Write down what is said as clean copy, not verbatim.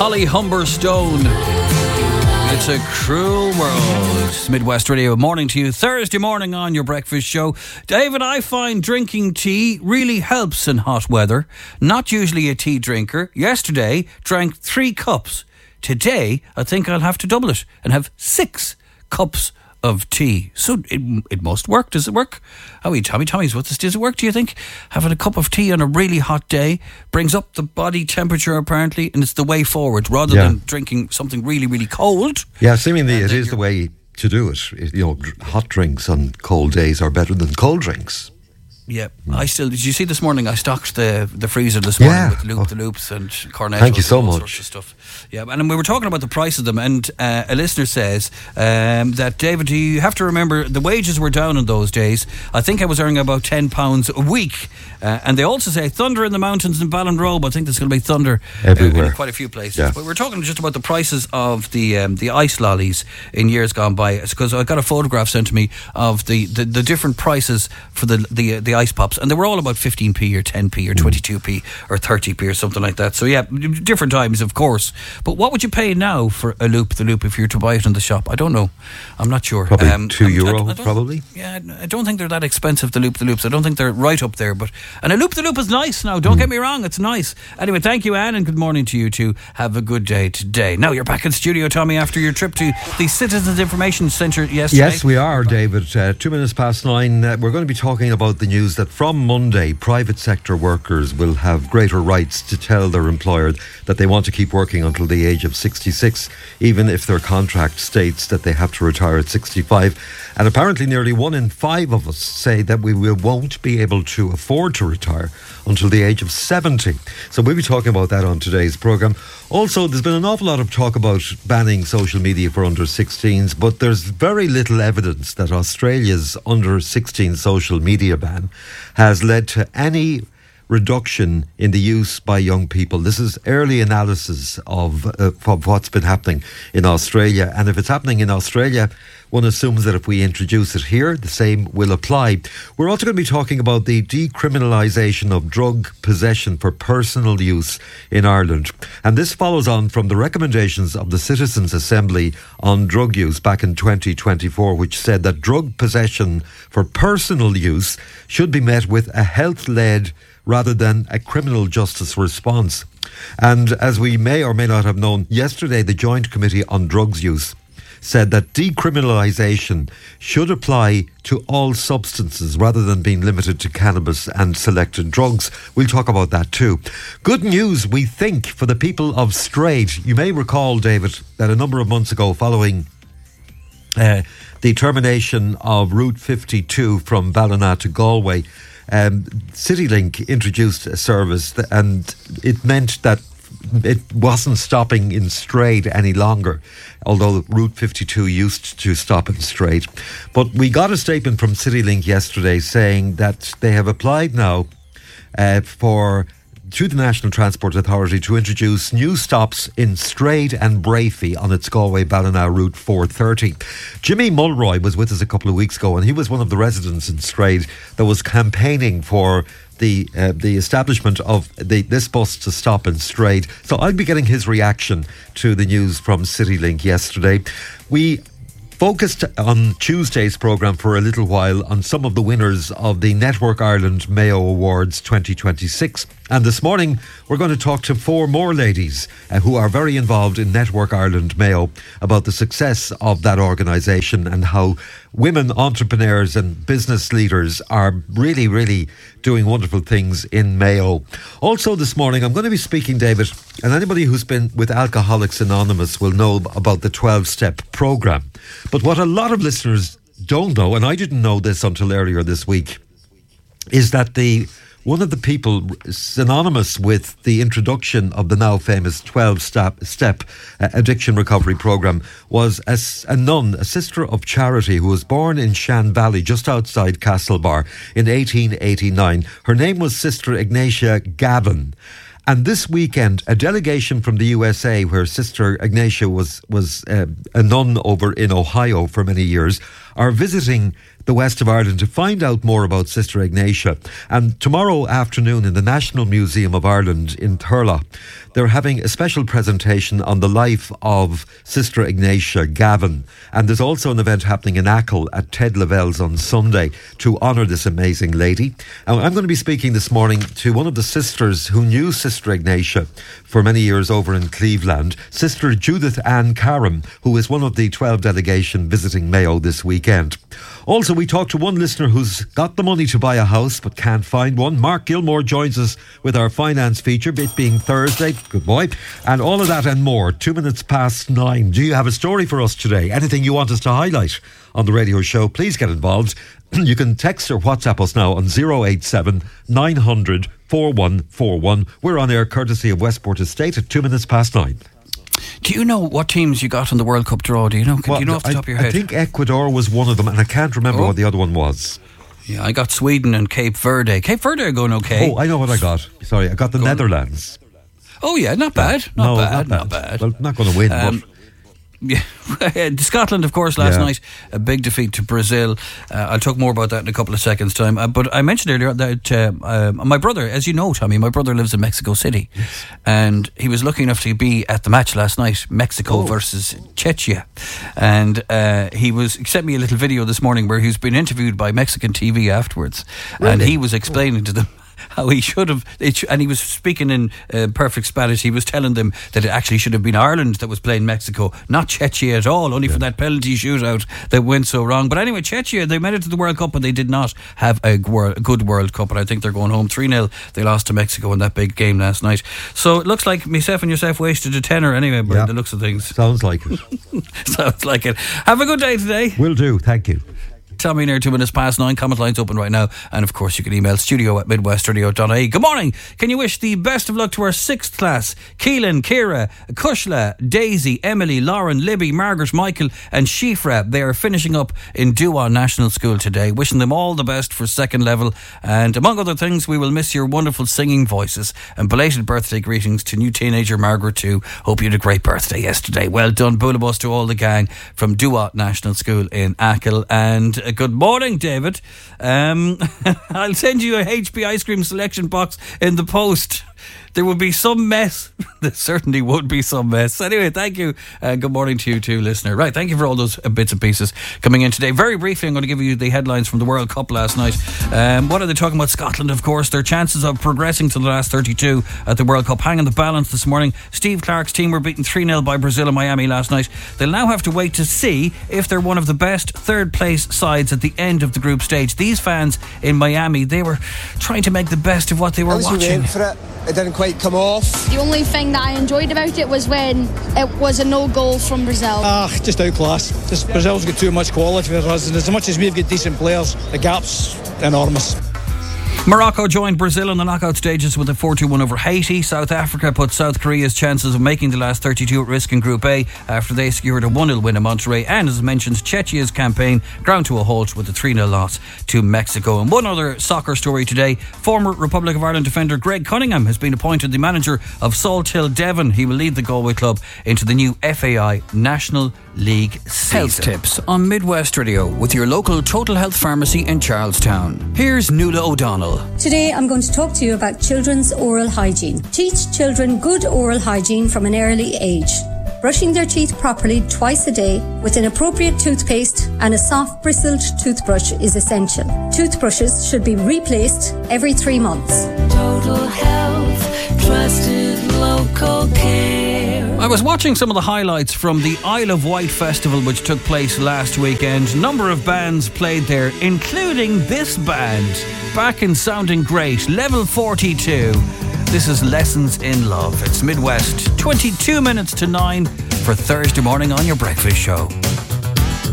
Holly Humberstone. It's a cruel world. It's Midwest Radio. Morning to you. Thursday morning on your breakfast show. David, I find drinking tea really helps in hot weather. Not usually a tea drinker. Yesterday, drank 3 cups. Today, I think I'll have to double it and have 6 cups of tea. So it must work. Does it work? Tommy's, does it work, do you think? Having a cup of tea on a really hot day brings up the body temperature, apparently, and it's the way forward, rather than drinking something really, really cold. Yeah, seemingly it is the way to do it. Hot drinks on cold days are better than cold drinks. Yeah, did you see this morning I stocked the freezer this morning with the loops and cornettos. Thank you so and all much. Sorts of stuff. Yeah, and we were talking about the price of them, and a listener says that, David, you have to remember the wages were down in those days. I think I was earning about £10 a week, and they also say thunder in the mountains in Ballinrobe. I think there's going to be thunder everywhere, in quite a few places. But we're talking just about the prices of the ice lollies in years gone by, because I got a photograph sent to me of the different prices for the ice pops, and they were all about 15p or 10p or 22p or 30p or something like that. So yeah, different times, of course. But what would you pay now for the loop if you were to buy it in the shop? I don't know. I'm not sure. Probably €2, probably. Yeah, I don't think they're that expensive, the loops. I don't think they're right up there. And a loop is nice now. Don't get me wrong, it's nice. Anyway, thank you, Anne, and good morning to you too. Have a good day today. Now you're back in studio, Tommy, after your trip to the Citizens Information Centre yesterday. Yes, we are, David. 2 minutes past 9. We're going to be talking about the news that from Monday, private sector workers will have greater rights to tell their employer that they want to keep working until the age of 66, even if their contract states that they have to retire at 65. And apparently nearly 1 in 5 of us say that we won't be able to afford to retire until the age of 70. So we'll be talking about that on today's programme. Also, there's been an awful lot of talk about banning social media for under 16s, but there's very little evidence that Australia's under 16 social media ban has led to any reduction in the use by young people. This is early analysis of what's been happening in Australia. And if it's happening in Australia, one assumes that if we introduce it here, the same will apply. We're also going to be talking about the decriminalisation of drug possession for personal use in Ireland. And this follows on from the recommendations of the Citizens' Assembly on drug use back in 2024, which said that drug possession for personal use should be met with a health-led rather than a criminal justice response. And as we may or may not have known, yesterday the Joint Committee on Drugs Use said that decriminalisation should apply to all substances rather than being limited to cannabis and selected drugs. We'll talk about that too. Good news, we think, for the people of Straight. You may recall, David, that a number of months ago, following the termination of Route 52 from Ballina to Galway, CityLink introduced a service and it meant that it wasn't stopping in Straight any longer, although Route 52 used to stop in Straight. But we got a statement from CityLink yesterday saying that they have applied now to the National Transport Authority to introduce new stops in Straight and Brafey on its Galway-Ballina Route 430. Jimmy Mulroy was with us a couple of weeks ago, and he was one of the residents in Straight that was campaigning for the establishment of this bus to stop in Straight. So I'll be getting his reaction to the news from CityLink yesterday. We focused on Tuesday's programme for a little while on some of the winners of the Network Ireland Mayo Awards 2026. And this morning, we're going to talk to 4 more ladies who are very involved in Network Ireland Mayo about the success of that organisation and how women entrepreneurs and business leaders are really, really doing wonderful things in Mayo. Also this morning, I'm going to be speaking, David, and anybody who's been with Alcoholics Anonymous will know about the 12-step programme. But what a lot of listeners don't know, and I didn't know this until earlier this week, is that one of the people synonymous with the introduction of the now famous 12-step addiction recovery programme was a nun, a sister of charity, who was born in Shan Valley, just outside Castlebar, in 1889. Her name was Sister Ignatia Gavin. And this weekend, a delegation from the USA, where Sister Ignatia was a nun over in Ohio for many years, are visiting the west of Ireland to find out more about Sister Ignatia. And tomorrow afternoon in the National Museum of Ireland in Thurles, they're having a special presentation on the life of Sister Ignatia Gavin. And there's also an event happening in Achill at Ted Lavelle's on Sunday to honour this amazing lady. And I'm going to be speaking this morning to one of the sisters who knew Sister Ignatia for many years over in Cleveland, Sister Judith Ann Karam, who is one of the 12 delegation visiting Mayo this weekend. Also, we talked to one listener who's got the money to buy a house but can't find one. Mark Gilmore joins us with our finance feature, it being Thursday. Good boy. And all of that and more, 9:02. Do you have a story for us today? Anything you want us to highlight on the radio show? Please get involved. You can text or WhatsApp us now on 087 900 4141. We're on air courtesy of Westport Estate at 9:02. Do you know what teams you got in the World Cup draw? Do you know? Do you know off the top of your head? I think Ecuador was one of them, and I can't remember what the other one was. Yeah, I got Sweden and Cape Verde. Cape Verde are going okay. Oh, I know what I got. Sorry, I got the Netherlands. Oh yeah, not bad. Not bad. Well, not going to win, but... Yeah, Scotland, of course, last night, a big defeat to Brazil. I'll talk more about that in a couple of seconds' time. But I mentioned earlier that my brother, as you know, Tommy, my brother lives in Mexico City. Yes. And he was lucky enough to be at the match last night, Mexico versus Czechia. And he sent me a little video this morning where he's been interviewed by Mexican TV afterwards. Really? And he was explaining to them how he should have, and he was speaking in perfect Spanish. He was telling them that it actually should have been Ireland that was playing Mexico, not Czechia at all, only for that penalty shootout that went so wrong. But anyway, Czechia, they made it to the World Cup, but they did not have a good World Cup, and I think they're going home 3-0. They lost to Mexico in that big game last night. So it looks like myself and yourself wasted a tenner anyway, by the looks of things. Sounds like it. Sounds like it. Have a good day today. Will do, thank you. Tommy, near 9:02. Comment lines open right now. And of course, you can email studio@midwestradio.ie. Good morning. Can you wish the best of luck to our 6th class? Keelan, Kira, Kushla, Daisy, Emily, Lauren, Libby, Margaret, Michael and Shifra. They are finishing up in Duan National School today. Wishing them all the best for 2nd level. And among other things, we will miss your wonderful singing voices. And belated birthday greetings to new teenager Margaret too. Hope you had a great birthday yesterday. Well done. Bullabus to all the gang from Duat National School in Achill. And good morning, David. I'll send you a HP ice cream selection box in the post. There will be some mess. There certainly would be some mess. Anyway, thank you. Good morning to you too, listener. Right, thank you for all those bits and pieces coming in today. Very briefly, I'm going to give you the headlines from the World Cup last night. What are they talking about? Scotland, of course. Their chances of progressing to the last 32 at the World Cup hang in the balance this morning. Steve Clarke's team were beaten 3-0 by Brazil in Miami last night. They'll now have to wait to see if they're one of the best third place sides at the end of the group stage. These fans in Miami, they were trying to make the best of what they were watching. It didn't quite come off. The only thing that I enjoyed about it was when it was a no goal from Brazil. Just outclassed. Brazil's got too much quality for us, and as much as we've got decent players, the gap's enormous. Morocco joined Brazil in the knockout stages with a 4-2 over Haiti. South Africa put South Korea's chances of making the last 32 at risk in Group A after they secured a 1-0 win in Monterrey. And as mentioned, Czechia's campaign ground to a halt with a 3-0 loss to Mexico. And one other soccer story today. Former Republic of Ireland defender Greg Cunningham has been appointed the manager of Salthill Devon. He will lead the Galway club into the new FAI National League season. Health tips on Midwest Radio with your local Total Health Pharmacy in Charlestown. Here's Nuala O'Donnell. Today I'm going to talk to you about children's oral hygiene. Teach children good oral hygiene from an early age. Brushing their teeth properly twice a day with an appropriate toothpaste and a soft bristled toothbrush is essential. Toothbrushes should be replaced every 3 months. Total Health, trusted local care. I was watching some of the highlights from the Isle of Wight Festival, which took place last weekend. A number of bands played there, including this band, back in sounding great, Level 42. This is Lessons in Love. It's Midwest, 9:22 for Thursday morning on your breakfast show.